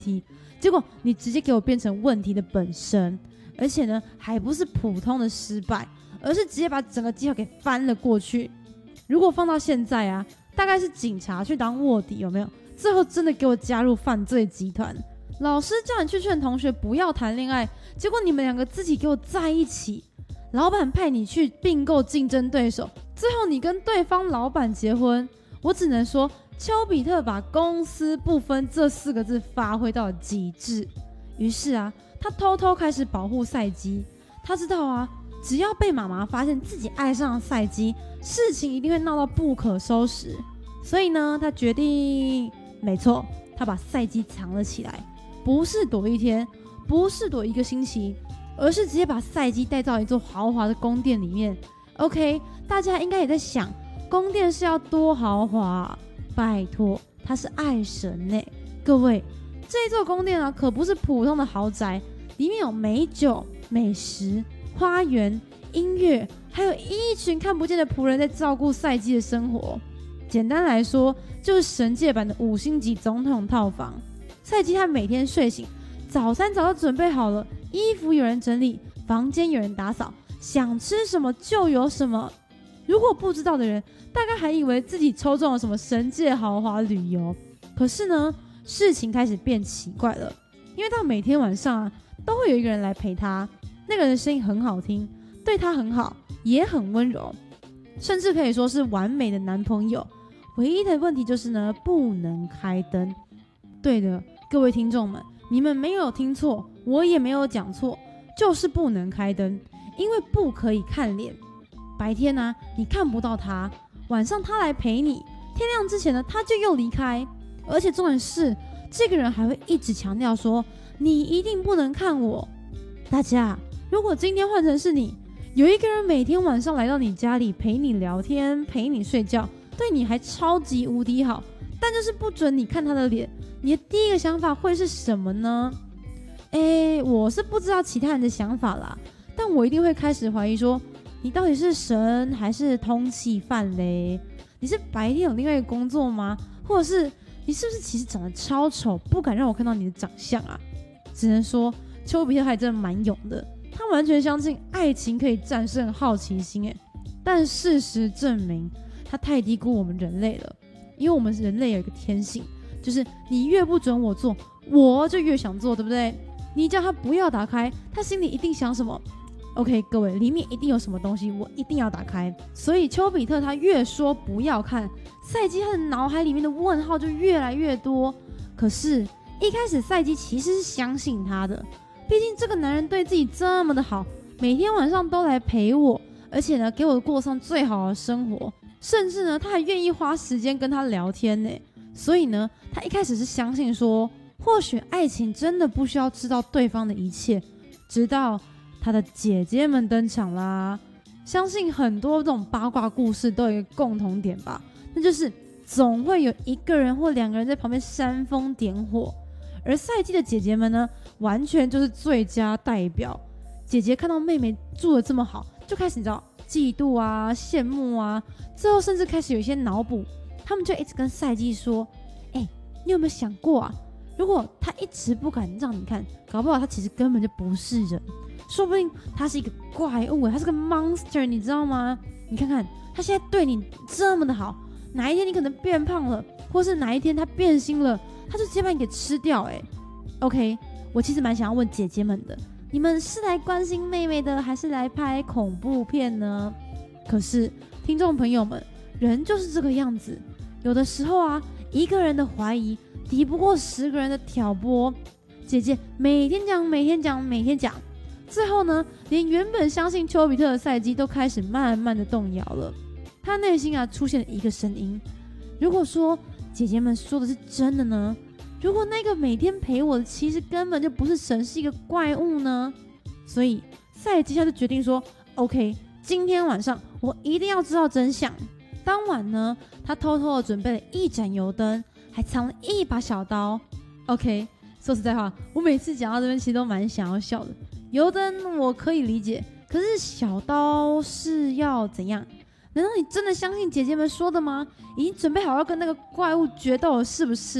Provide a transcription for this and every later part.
题，结果你直接给我变成问题的本身，而且呢还不是普通的失败，而是直接把整个计划给翻了过去。如果放到现在啊，大概是警察去当卧底，有没有？最后真的给我加入犯罪集团，老师叫你去劝同学不要谈恋爱，结果你们两个自己给我在一起，老板派你去并购竞争对手，最后你跟对方老板结婚。我只能说丘比特把公私不分这4个字发挥到了极致。于是啊，他偷偷开始保护赛姬。他知道啊，只要被妈妈发现自己爱上了赛姬，事情一定会闹到不可收拾。所以呢，他决定，没错，他把赛姬藏了起来，不是躲1天，不是躲1个星期，而是直接把赛姬带到一座豪华的宫殿里面。OK， 大家应该也在想，宫殿是要多豪华啊？拜托，他是爱神呢。各位，这座宫殿啊，可不是普通的豪宅，里面有美酒、美食、花园、音乐，还有一群看不见的仆人在照顾赛姬的生活。简单来说，就是神界版的5星级总统套房。赛姬他每天睡醒，早餐早就准备好了，衣服有人整理，房间有人打扫，想吃什么就有什么。如果不知道的人，大概还以为自己抽中了什么神界豪华旅游。可是呢，事情开始变奇怪了，因为他每天晚上啊，都会有一个人来陪他，那个人的声音很好听，对他很好，也很温柔，甚至可以说是完美的男朋友。唯一的问题就是呢，不能开灯。对的，各位听众们，你们没有听错，我也没有讲错，就是不能开灯，因为不可以看脸。白天呢，你看不到他，晚上他来陪你，天亮之前呢，他就又离开。而且重点是，这个人还会一直强调说，你一定不能看我。大家，如果今天换成是你，有一个人每天晚上来到你家里陪你聊天，陪你睡觉，对你还超级无敌好，但就是不准你看他的脸，你的第一个想法会是什么呢？我是不知道其他人的想法啦，但我一定会开始怀疑说，你到底是神还是通缉犯嘞？你是白天有另外一个工作吗？或者是你是不是其实长得超丑，不敢让我看到你的长相啊？只能说丘比特还真的蛮勇的，他完全相信爱情可以战胜好奇心。但事实证明，他太低估我们人类了。因为我们人类有一个天性，就是你越不准我做，我就越想做，对不对？你叫他不要打开，他心里一定想什么？ OK， 各位，里面一定有什么东西，我一定要打开。所以丘比特他越说不要看，赛姬他的脑海里面的问号就越来越多。可是一开始赛姬其实是相信他的，毕竟这个男人对自己这么的好，每天晚上都来陪我，而且呢给我过上最好的生活，甚至呢他还愿意花时间跟他聊天呢。所以呢他一开始是相信说，或许爱情真的不需要知道对方的一切。直到他的姐姐们登场啦。相信很多这种八卦故事都有一个共同点吧，那就是总会有一个人或2个人在旁边煽风点火。而赛姬的姐姐们呢，完全就是最佳代表。姐姐看到妹妹住得这么好，就开始你知道嫉妒啊、羡慕啊，最后甚至开始有一些脑补。他们就一直跟赛姬说：“你有没有想过啊？如果他一直不敢让你看，搞不好他其实根本就不是人，说不定他是一个怪物，他是个 monster， 你知道吗？你看看他现在对你这么的好，哪一天你可能变胖了，或是哪一天他变心了，他就直接把你给吃掉。OK， 我其实蛮想要问姐姐们的，你们是来关心妹妹的，还是来拍恐怖片呢？可是听众朋友们，人就是这个样子，有的时候啊，一个人的怀疑抵不过10个人的挑拨。姐姐每天讲，最后呢，连原本相信丘比特的赛姬都开始慢慢的动摇了。他内心啊出现了一个声音：如果说姐姐们说的是真的呢？如果那个每天陪我的其实根本就不是神，是一个怪物呢？所以赛姬他就决定说 ：OK， 今天晚上我一定要知道真相。当晚呢，他偷偷的准备了1盏油灯，还藏了1把小刀。OK， 说实在话，我每次讲到这边其实都蛮想要笑的。油灯我可以理解，可是小刀是要怎样？难道你真的相信姐姐们说的吗？已经准备好要跟那个怪物决斗了，是不是？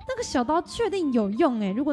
那个小刀确定有用如果